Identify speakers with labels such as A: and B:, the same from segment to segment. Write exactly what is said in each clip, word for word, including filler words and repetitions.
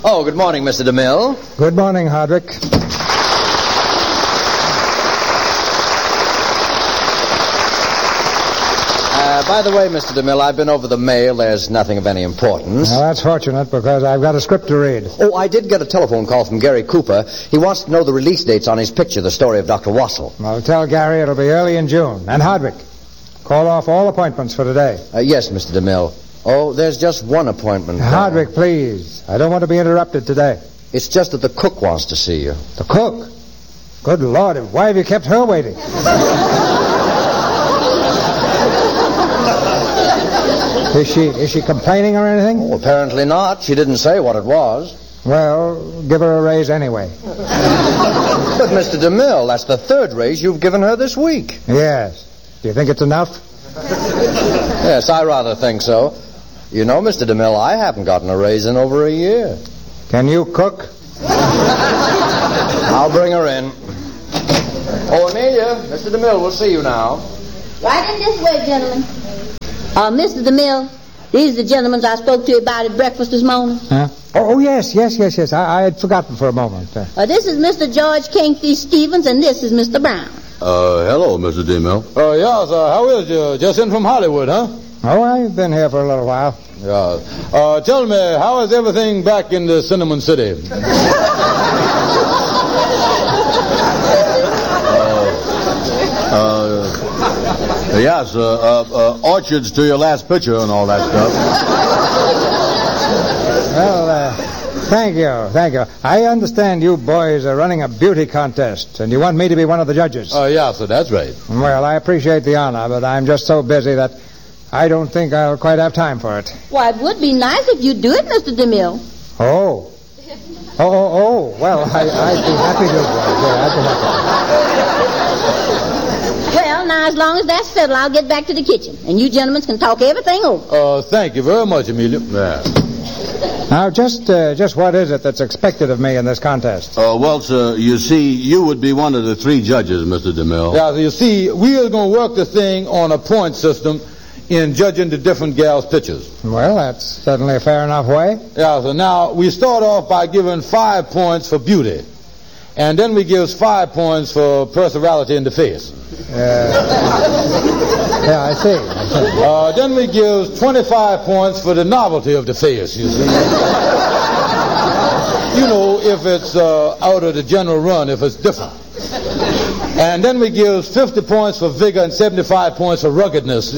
A: Oh, good morning, Mister DeMille.
B: Good morning, Hardwick.
A: Uh, by the way, Mister DeMille, I've been over the mail. There's nothing of any importance.
B: Now, that's fortunate because I've got a script to read.
A: Oh, I did get a telephone call from Gary Cooper. He wants to know the release dates on his picture, The Story of Doctor Wassel.
B: I'll tell Gary it'll be early in June. And Hardwick, call off all appointments for today.
A: Uh, yes, Mister DeMille. Oh, there's just one appointment.
B: Hardwick, please. I don't want to be interrupted today.
A: It's just that the cook wants to see you.
B: The cook? Good Lord, why have you kept her waiting? Is she is she complaining or anything?
A: Oh, apparently not. She didn't say what it was.
B: Well, give her a raise anyway.
A: But, Mister DeMille, that's the third raise you've given her this week.
B: Yes. Do you think it's enough?
A: Yes, I rather think so. You know, Mister DeMille, I haven't gotten a raise in over a year.
B: Can you cook?
A: I'll bring her in. Oh, Amelia, Mister DeMille, we'll see you now.
C: Right in this way, gentlemen. Uh, Mister DeMille, these are the gentlemen I spoke to you about at breakfast this morning.
B: Huh? Oh, oh, yes, yes, yes, yes. I, I had forgotten for a moment. Uh,
C: uh, this is Mister George Kingfish Stevens, and this is Mister Brown.
D: Uh, hello, Mister DeMille.
E: Uh, yes, uh, how is you? Just in from Hollywood, huh?
B: Oh, I've been here for a little while.
E: Yeah. Uh, tell me, how is everything back in the Cinnamon City?
D: uh, uh, yes, uh, uh, uh, orchards to your last picture and all that stuff.
B: Well, uh, thank you, thank you. I understand you boys are running a beauty contest, and you want me to be one of the judges.
E: Uh, yeah, so that's right.
B: Well, I appreciate the honor, but I'm just so busy that I don't think I'll quite have time for it.
C: Why, it would be nice if you'd do it, Mister DeMille.
B: Oh. Oh, oh, oh. Well, I, I'd be happy to. Yeah, I'd be happy.
C: Well, now, as long as that's settled, I'll get back to the kitchen, and you gentlemen can talk everything over.
E: Uh, thank you very much, Amelia.
D: Yeah.
B: Now, just uh, just what is it that's expected of me in this contest?
D: Uh, well, sir, you see, you would be one of the three judges, Mister DeMille.
E: Yeah, so you see, we are going to work the thing on a point system in judging the different gals' pictures.
B: Well, that's certainly a fair enough way.
E: Yeah, so now we start off by giving five points for beauty. And then we give five points for personality in the face.
B: Uh, yeah, I see. I see.
E: Uh, then we give twenty-five points for the novelty of the face, you see. You know, if it's uh, out of the general run, if it's different. And then we give fifty points for vigor and seventy-five points for ruggedness.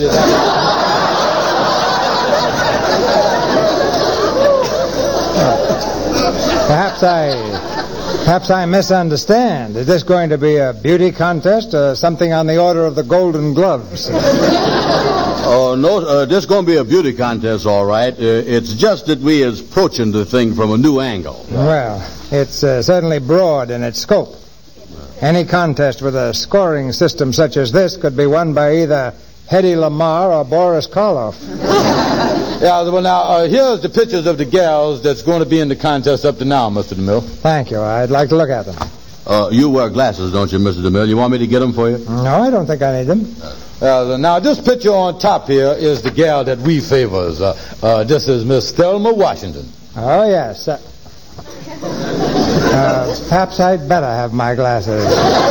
B: Perhaps I... Perhaps I misunderstand. Is this going to be a beauty contest or something on the order of the Golden Gloves?
D: Oh, no, uh, this is going to be a beauty contest, all right. Uh, it's just that we is approaching the thing from a new angle.
B: Well, it's uh, certainly broad in its scope. Any contest with a scoring system such as this could be won by either Hedy Lamarr or Boris Karloff.
E: Yeah, well, now, uh, here's the pictures of the gals that's going to be in the contest up to now, Mister DeMille.
B: Thank you. I'd like to look at them.
D: Uh, you wear glasses, don't you, Mister DeMille? You want me to get them for you?
B: No, I don't think I need them.
E: Uh, now, this picture on top here is the gal that we favors. Uh, uh, this is Miss Thelma Washington.
B: Oh, yes. Uh, uh, perhaps I'd better have my glasses.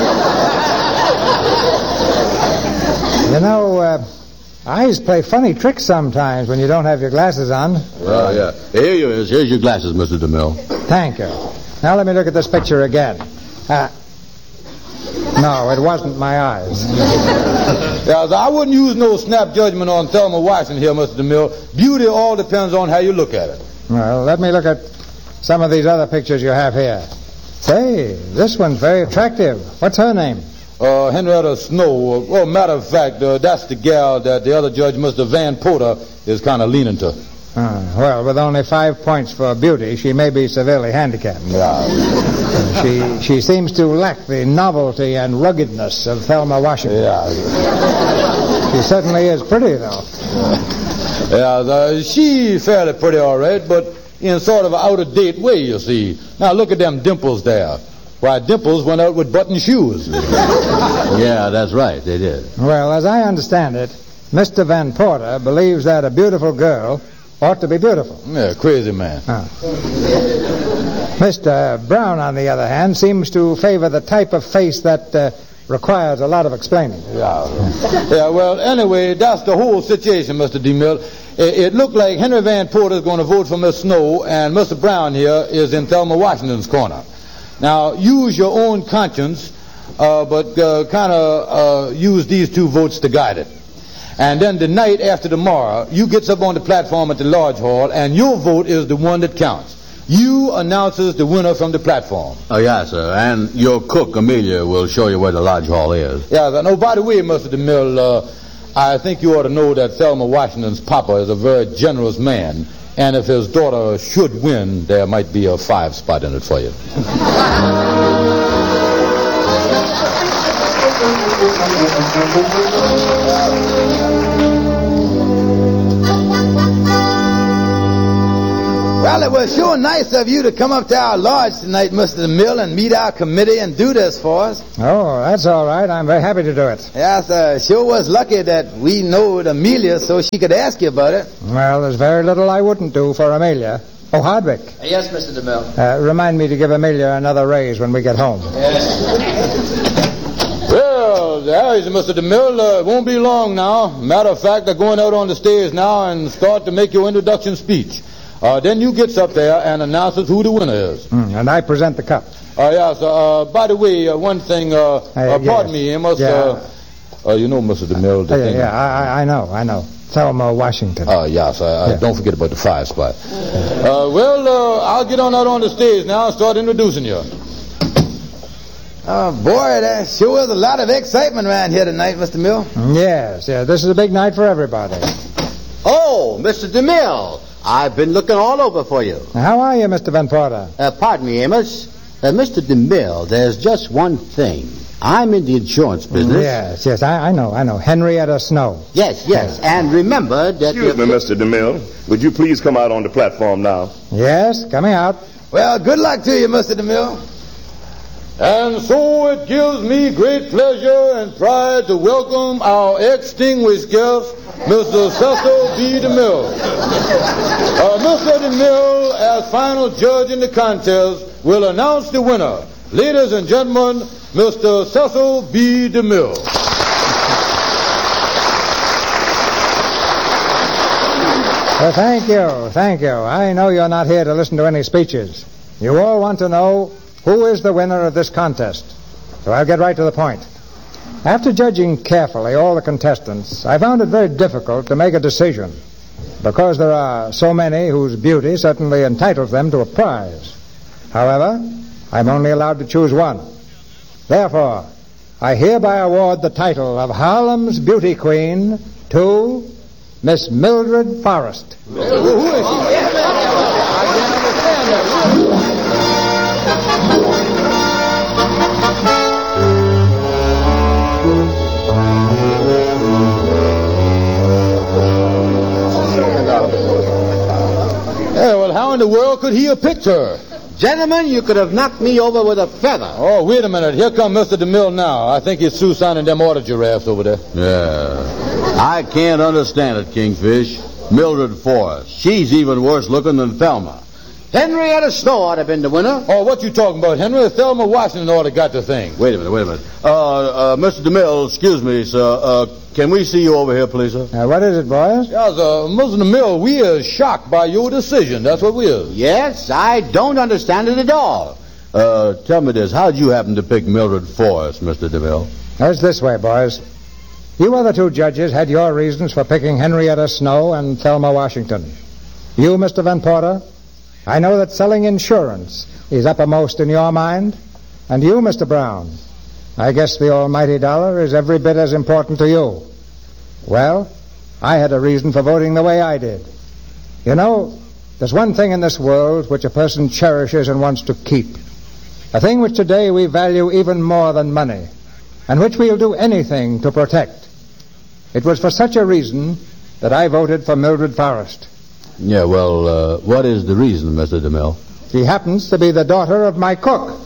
B: You know, uh, eyes play funny tricks sometimes when you don't have your glasses on.
D: Well, yeah. Here you is. Here's your glasses, Mister DeMille.
B: Thank you. Now let me look at this picture again. Uh, no, it wasn't my eyes.
E: Yeah, I wouldn't use no snap judgment on Thelma Washington here, Mister DeMille. Beauty all depends on how you look at it.
B: Well, let me look at some of these other pictures you have here. Say, this one's very attractive. What's her name?
E: Uh, Henrietta Snow. Uh, well, matter of fact, uh, that's the gal that the other judge, Mister Van Porter, is kind of leaning to.
B: Uh, well, with only five points for beauty, she may be severely handicapped.
E: Yeah.
B: She she seems to lack the novelty and ruggedness of Thelma Washington.
E: Yeah.
B: She certainly is pretty, though.
E: Yeah, the, she's fairly pretty, all right, but in sort of an out-of-date way, you see. Now, look at them dimples there. Why, Dimples went out with button shoes.
D: Yeah, that's right. They did.
B: Well, as I understand it, Mister Van Porter believes that a beautiful girl ought to be beautiful.
E: Yeah, crazy man.
B: Ah. Mister Brown, on the other hand, seems to favor the type of face that uh, requires a lot of explaining.
E: Yeah. Yeah, well, anyway, that's the whole situation, Mister DeMille. It, it looked like Henry Van Porter is going to vote for Miss Snow, and Mister Brown here is in Thelma Washington's corner. Now, use your own conscience, uh, but uh, kind of uh, use these two votes to guide it. And then the night after tomorrow, you gets up on the platform at the Lodge Hall, and your vote is the one that counts. You announces the winner from the platform.
D: Oh, yes, sir. And your cook, Amelia, will show you where the Lodge Hall is.
E: Yeah, and oh, by the way, Mister DeMille, uh, I think you ought to know that Thelma Washington's papa is a very generous man, and if his daughter should win, there might be a five spot in it for you.
F: Well, it was sure nice of you to come up to our lodge tonight, Mister DeMille, and meet our committee and do this for us.
B: Oh, that's all right. I'm very happy to do it.
F: Yes, uh, sure was lucky that we knowed Amelia so she could ask you about it.
B: Well, there's very little I wouldn't do for Amelia. Oh, Hardwick.
A: Yes, Mister DeMille.
B: Uh, remind me to give Amelia another raise when we get home.
E: Well, there is Mister DeMille. Uh, it won't be long now. Matter of fact, they're going out on the stairs now and start to make your introduction speech. Uh, then you gets up there and announces who the winner is.
B: Mm, and I present the cup.
E: Uh, yes, uh, by the way, uh, one thing, uh, uh, pardon
B: yes.
E: me, Amos,
B: Yeah.
E: uh, uh, you know, Mister DeMille. the
B: Yeah,
E: thing-
B: yeah, I, I know, I know. Thelma Washington.
E: Uh, yes, uh,
B: Yeah.
E: don't forget about the five spot. Uh, well, uh, I'll get on out on the stage now and start introducing you.
F: Oh, boy, there sure is a lot of excitement around here tonight, Mister Mill.
B: Yes, yeah, this is a big night for everybody.
G: Oh, Mister DeMille, I've been looking all over for you.
B: How are you, Mister Van Porter?
G: Uh, pardon me, Amos. Uh, Mister DeMille, there's just one thing. I'm in the insurance business.
B: Yes, yes, I, I know, I know. Henrietta Snow.
G: Yes, yes. And remember that...
H: Excuse me, Mister DeMille. Would you please come out on the platform now?
B: Yes, coming out.
F: Well, good luck to you, Mister DeMille.
E: And so it gives me great pleasure and pride to welcome our extinguished guest, Mister Cecil B. DeMille. Uh, Mister DeMille, as final judge in the contest, will announce the winner. Ladies and gentlemen, Mister Cecil B. DeMille.
B: Well, thank you, thank you. I know you're not here to listen to any speeches. You all want to know who is the winner of this contest. So I'll get right to the point. After judging carefully all the contestants, I found it very difficult to make a decision because there are so many whose beauty certainly entitles them to a prize. However, I'm only allowed to choose one. Therefore, I hereby award the title of Harlem's Beauty Queen to Miss Mildred Forrest.
E: Who is she? I can't understand that. Yeah, well, how in the world could he have picked her?
G: Gentlemen, you could have knocked me over with a feather.
E: Oh, wait a minute. Here come Mister DeMille now. I think he's through signing them order giraffes over there.
D: Yeah. I can't understand it, Kingfish. Mildred Forrest. She's even worse looking than Thelma.
G: Henrietta Snow ought to have been the winner.
E: Oh, what you talking about, Henry? Thelma Washington ought to got the thing.
D: Wait a minute, wait a minute. Uh, uh, Mister DeMille, excuse me, sir. Uh, can we see you over here, please, sir?
B: Now, what is it, boys?
E: Yes, uh, Mister DeMille, we is shocked by your decision. That's what we is.
G: Yes, I don't understand it at all.
D: Uh, tell me this. How'd you happen to pick Mildred Forrest, Mister DeMille?
B: It's this way, boys. You other two judges had your reasons for picking Henrietta Snow and Thelma Washington. You, Mister Van Porter, I know that selling insurance is uppermost in your mind. And you, Mister Brown, I guess the almighty dollar is every bit as important to you. Well, I had a reason for voting the way I did. You know, there's one thing in this world which a person cherishes and wants to keep. A thing which today we value even more than money, and which we'll do anything to protect. It was for such a reason that I voted for Mildred Forrest.
D: Yeah, well, uh, what is the reason, Mister DeMille?
B: She happens to be the daughter of my cook.